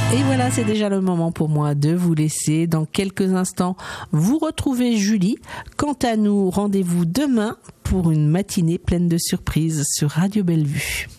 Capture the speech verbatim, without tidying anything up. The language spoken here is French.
Et voilà, c'est déjà le moment pour moi de vous laisser. Dans quelques instants, vous retrouvez Julie. Quant à nous, rendez-vous demain pour une matinée pleine de surprises sur Radio Bellevue.